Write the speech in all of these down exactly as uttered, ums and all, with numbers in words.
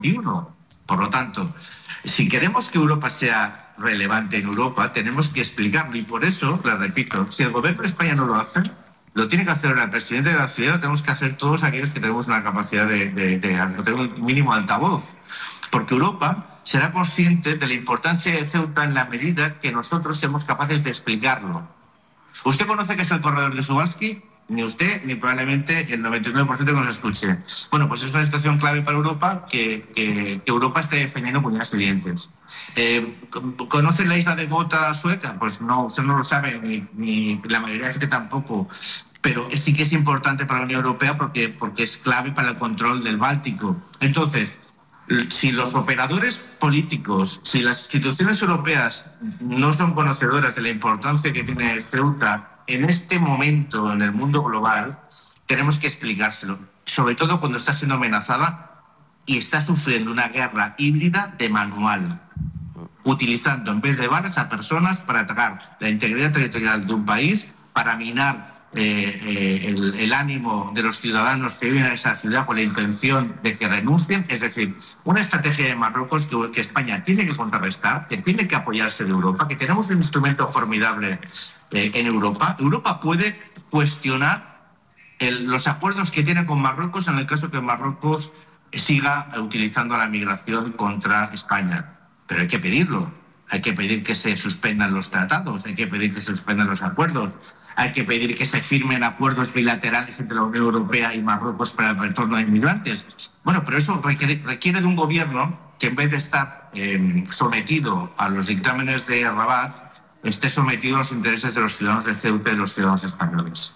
veintiuno. Por lo tanto, si queremos que Europa sea relevante en Europa, tenemos que explicarlo. Y por eso, les repito, si el gobierno de España no lo hace, lo tiene que hacer el presidente de la ciudad, lo tenemos que hacer todos aquellos que tenemos una capacidad de, de, de, de tener un mínimo altavoz. Porque Europa será consciente de la importancia de Ceuta en la medida que nosotros seamos capaces de explicarlo. ¿Usted conoce qué es el corredor de Suwałki? Ni usted, ni probablemente el noventa y nueve por ciento que nos escuche. Bueno, pues es una situación clave para Europa que, que, que Europa esté defendiendo con uñas y dientes. Eh, ¿Conoce la isla de Gotha sueca? Pues no, usted no lo sabe, ni, ni la mayoría de la gente tampoco. Pero sí que es importante para la Unión Europea porque, porque es clave para el control del Báltico. Entonces, si los operadores políticos, si las instituciones europeas no son conocedoras de la importancia que tiene Ceuta en este momento en el mundo global, tenemos que explicárselo, sobre todo cuando está siendo amenazada y está sufriendo una guerra híbrida de manual, utilizando en vez de balas a personas para atacar la integridad territorial de un país, para minar eh, eh, el, el ánimo de los ciudadanos que viven en esa ciudad con la intención de que renuncien. Es decir, una estrategia de Marruecos que, que España tiene que contrarrestar, que tiene que apoyarse de Europa, que tenemos un instrumento formidable eh, en Europa. Europa puede cuestionar el, los acuerdos que tiene con Marruecos en el caso que Marruecos siga utilizando la migración contra España. Pero hay que pedirlo. Hay que pedir que se suspendan los tratados, hay que pedir que se suspendan los acuerdos, hay que pedir que se firmen acuerdos bilaterales entre la Unión Europea y Marruecos para el retorno de inmigrantes. Bueno, pero eso requiere, requiere de un gobierno que en vez de estar eh, sometido a los dictámenes de Rabat, esté sometido a los intereses de los ciudadanos de Ceuta y de los ciudadanos españoles.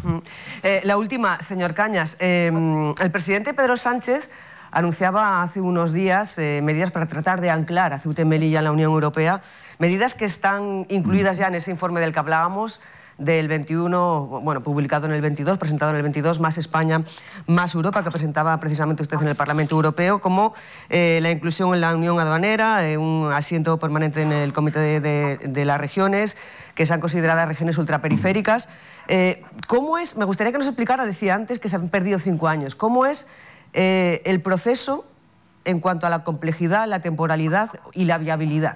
Eh, la última, señor Cañas. Eh, el presidente Pedro Sánchez anunciaba hace unos días eh, medidas para tratar de anclar a Ceuta y Melilla en la Unión Europea, medidas que están incluidas ya en ese informe del que hablábamos, del veintiuno, bueno, publicado en el veintidós, presentado en el veintidós, Más España, Más Europa, que presentaba precisamente usted en el Parlamento Europeo, como eh, la inclusión en la Unión Aduanera, eh, un asiento permanente en el Comité de, de, de las Regiones, que sean consideradas regiones ultraperiféricas. Eh, ¿Cómo es? Me gustaría que nos explicara, decía antes que se han perdido cinco años, ¿cómo es eh, el proceso en cuanto a la complejidad, la temporalidad y la viabilidad?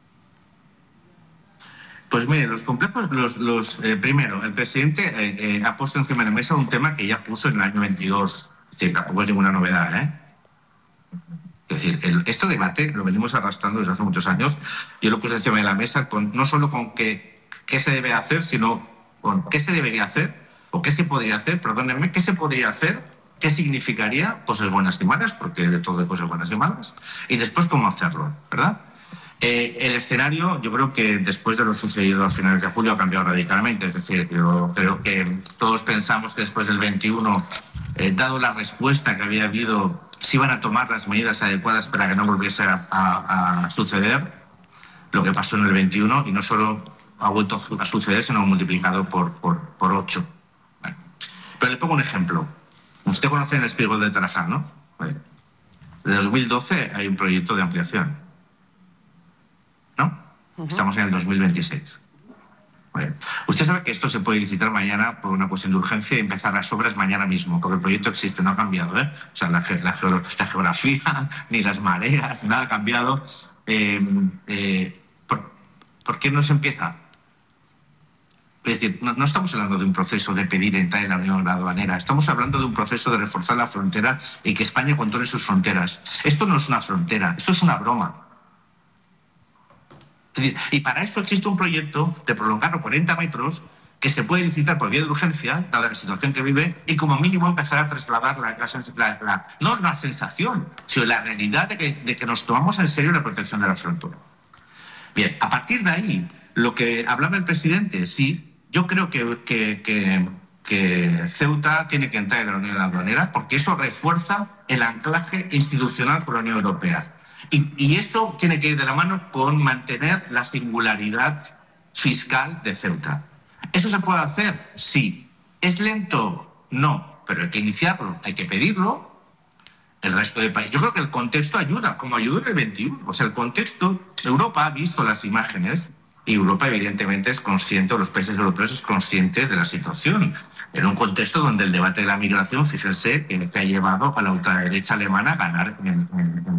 Pues mire, los complejos, los, los, eh, primero, el presidente eh, eh, ha puesto encima de la mesa un tema que ya puso en el año veintidós. Es decir, tampoco es ninguna novedad, ¿eh? Es decir, el, este debate lo venimos arrastrando desde hace muchos años. Yo lo puse encima de la mesa con, no solo con qué, qué se debe hacer, sino con qué se debería hacer, o qué se podría hacer, perdónenme, qué se podría hacer, qué significaría, cosas buenas y malas, porque de todo hay cosas buenas y malas, y después cómo hacerlo, ¿verdad? Eh, el escenario, yo creo que después de lo sucedido a finales de julio ha cambiado radicalmente. Es decir, yo creo que todos pensamos que después del veintiuno, eh, dado la respuesta que había habido, se iban a tomar las medidas adecuadas para que no volviese a, a, a suceder lo que pasó en el veintiuno, y no solo ha vuelto a suceder, sino multiplicado por, por, por ocho. Bueno. Pero le pongo un ejemplo. Usted conoce el Espigol de Tarajal, ¿no? Vale. Desde dos mil doce hay un proyecto de ampliación. ¿No? Uh-huh. Estamos en el dos mil veintiséis. Bueno, usted sabe que esto se puede licitar mañana por una cuestión de urgencia y empezar las obras mañana mismo, porque el proyecto existe, no ha cambiado, ¿eh? O sea, la, la, geolo, la geografía, ni las mareas, nada ha cambiado. Eh, eh, ¿por, ¿Por qué no se empieza? Es decir, no, no estamos hablando de un proceso de pedir entrar en la Unión Aduanera, estamos hablando de un proceso de reforzar la frontera y que España controle sus fronteras. Esto no es una frontera, esto es una broma. Es decir, y para eso existe un proyecto de prolongarlo cuarenta metros que se puede licitar por vía de urgencia, dada la situación que vive, y como mínimo empezar a trasladar la, la, la, la, no la sensación, sino la realidad de que, de que nos tomamos en serio la protección de la frontera. Bien, a partir de ahí, lo que hablaba el presidente, sí, yo creo que, que, que, que Ceuta tiene que entrar en la Unión Aduanera porque eso refuerza el anclaje institucional con la Unión Europea. Y, y eso tiene que ir de la mano con mantener la singularidad fiscal de Ceuta. ¿Eso se puede hacer? Sí. ¿Es lento? No. Pero hay que iniciarlo, hay que pedirlo. El resto del país. Yo creo que el contexto ayuda, como ayudó en el veintiuno. O sea, el contexto, Europa ha visto las imágenes y Europa evidentemente es consciente, o los países europeos es consciente de la situación. en un contexto donde el debate de la migración, fíjense, que ha llevado a la ultraderecha alemana a ganar en, en, en